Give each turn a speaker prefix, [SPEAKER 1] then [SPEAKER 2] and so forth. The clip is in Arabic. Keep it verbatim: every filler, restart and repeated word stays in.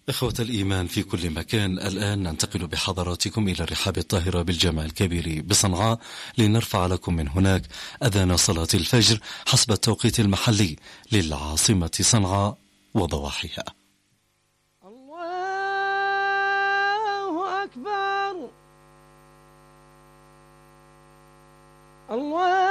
[SPEAKER 1] إخوة الإيمان في كل مكان، الآن ننتقل بحضراتكم إلى الرحاب الطاهرة بالجامع الكبير بصنعاء لنرفع لكم من هناك أذان صلاة الفجر حسب التوقيت المحلي للعاصمة صنعاء وضواحيها.
[SPEAKER 2] الله أكبر. الله